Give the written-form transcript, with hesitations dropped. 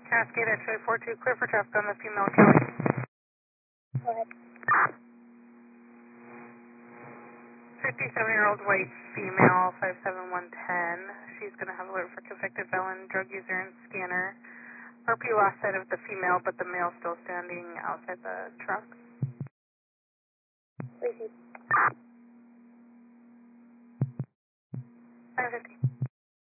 Cascade X-ray 42, clear for traffic on the female Kelly. Go ahead. 57-year-old white female, 57110. She's going to have alert for convicted felon, drug user, and scanner. RP lost sight of the female, but the male still standing outside the truck. Receive. 550.